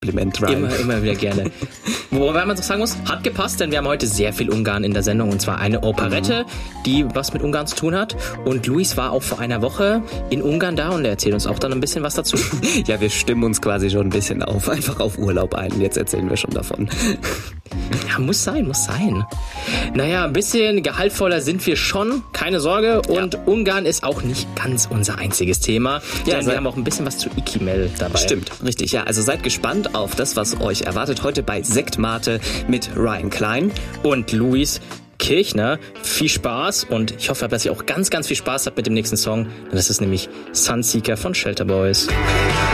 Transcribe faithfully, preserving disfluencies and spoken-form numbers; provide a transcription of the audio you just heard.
Kompliment rein. Immer, immer wieder gerne. Wobei man so sagen muss, hat gepasst, denn wir haben heute sehr viel Ungarn in der Sendung und zwar eine Operette, die was mit Ungarn zu tun hat. Und Luis war auch vor einer Woche in Ungarn da und er erzählt uns auch dann ein bisschen was dazu. Ja, wir stimmen uns quasi schon ein bisschen auf, einfach auf Urlaub ein. Jetzt erzählen wir schon davon. Ja, muss sein, muss sein. Naja, ein bisschen gehaltvoller sind wir schon, keine Sorge. Und ja. Ungarn ist auch nicht ganz unser einziges Thema. Ja, denn wir haben auch ein bisschen was zu Ikimel dabei. Stimmt, richtig. Ja, also seid gespannt auf das, was euch erwartet heute bei Sektmate mit Ryan Klein und Luis Kirchner. Viel Spaß und ich hoffe, dass ihr auch ganz, ganz viel Spaß habt mit dem nächsten Song. Das ist nämlich Sunseeker von Shelter Boys.